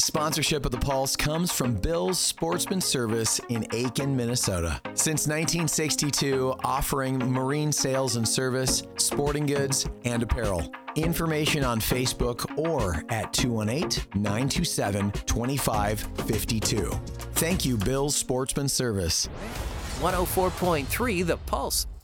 Sponsorship of The Pulse comes from Bill's Sportsman Service in Aiken, Minnesota. Since 1962, offering marine sales and service, sporting goods, and apparel. Information on Facebook or at 218-927-2552. Thank you, Bill's Sportsman Service. 104.3 The Pulse.